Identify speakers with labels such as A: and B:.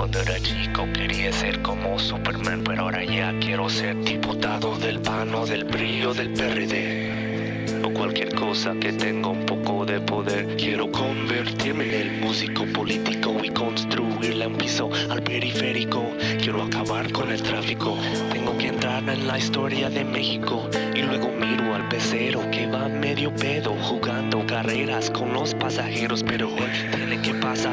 A: Cuando era chico quería ser como Superman, pero ahora ya quiero ser diputado del PAN o del PRI o del PRD. O cualquier cosa que tenga un poco de poder. Quiero convertirme en el músico político y construirle un piso al periférico. Quiero acabar con el tráfico. Tengo que entrar en la historia de México. Y luego miro al pecero que va medio pedo, jugando carreras con los pasajeros. Pero él tiene que pasar